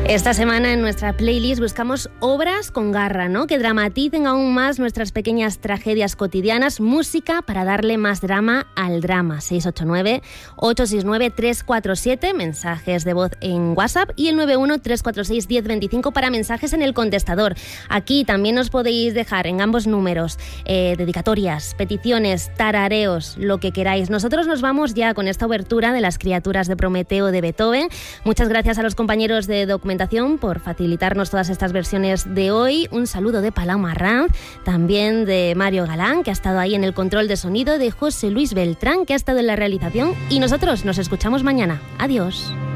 Esta semana en nuestra playlist buscamos obras con garra, ¿no? Que dramaticen aún más nuestras pequeñas tragedias cotidianas, música para darle más drama al drama. 689-869-347, mensajes de voz en WhatsApp, y el 91-346-1025 para mensajes en el contestador. Aquí también os podéis dejar en ambos números dedicatorias, peticiones, tarareos, lo que queráis. Nosotros nos vamos ya con esta obertura de Las criaturas de Prometeo de Beethoven. Muchas gracias a los compañeros de documentación por facilitarnos todas estas versiones de hoy. Un saludo de Paloma Ranz, también de Mario Galán, que ha estado ahí en el control de sonido, de José Luis Beltrán, que ha estado en la realización, y nosotros nos escuchamos mañana. Adiós.